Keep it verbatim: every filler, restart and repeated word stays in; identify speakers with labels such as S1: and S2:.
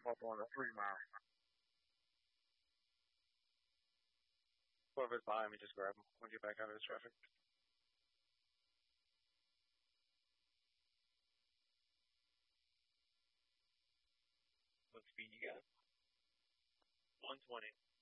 S1: Up on the three mile. Whoever's behind me, just grab him. We'll get back out of this traffic. What speed you got? one twenty.